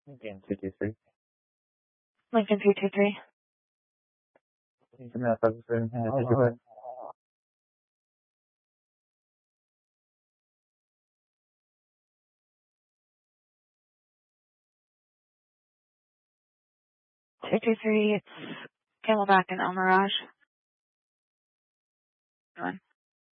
Again, 223. Lincoln 323. Go ahead. It's Camelback and El Mirage. Go on.